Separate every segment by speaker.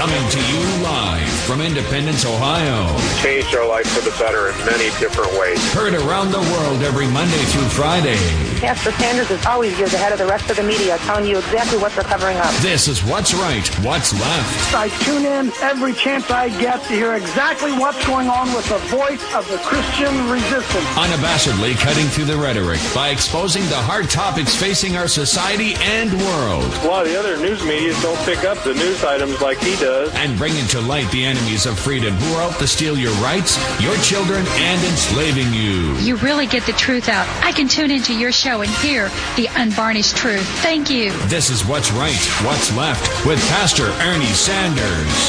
Speaker 1: Coming to you live from Independence, Ohio.
Speaker 2: Changed our life for the better in many different ways.
Speaker 1: Heard around the world every Monday through Friday.
Speaker 3: Pastor Sanders is always years ahead of the rest of the media, telling you exactly what they're covering up.
Speaker 1: This is What's Right, What's Left.
Speaker 4: I tune in every chance I get to hear exactly what's going on with the voice of the Christian resistance.
Speaker 1: Unabashedly cutting through the rhetoric by exposing the hard topics facing our society and world.
Speaker 2: A lot of the other news media don't pick up the news items like he does.
Speaker 1: And bringing to light the enemies of freedom who are out to steal your rights, your children, and enslaving you.
Speaker 5: You really get the truth out. I can tune into your show and hear the unvarnished truth. Thank you.
Speaker 1: This is What's Right, What's Left with Pastor Ernie Sanders.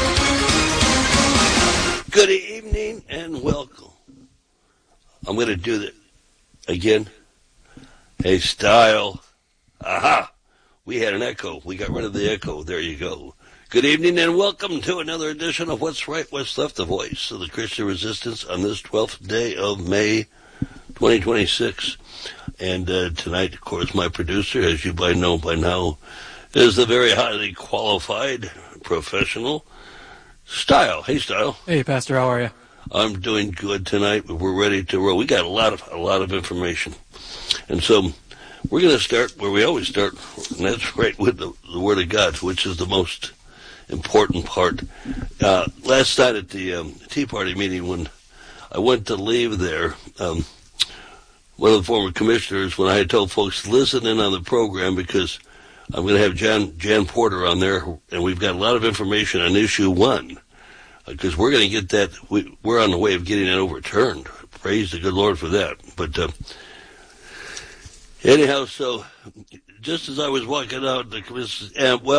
Speaker 6: Good evening and welcome. I'm going to do that again. Hey, style. Aha. We had an echo. We got rid of the echo. There you go. Good evening and welcome to another edition of What's Right, What's Left, the voice of the Christian resistance on this 12th day of May 2026. And tonight, of course, my producer, as you know by now, is the very highly qualified professional, Style. Hey, Style.
Speaker 7: Hey, Pastor, how are you?
Speaker 6: I'm doing good tonight. We're ready to roll. We got a lot of information. And so we're going to start where we always start, and that's right with the Word of God, which is the most important part. Last night at the Tea Party meeting, when I went to leave there, one of the former commissioners, when I had told folks, listen in on the program because I'm going to have Jan Porter on there, and we've got a lot of information on issue 1, because we're going to get that, we're on the way of getting it overturned. Praise the good Lord for that. But anyhow, so just as I was walking out, the commissioner, well,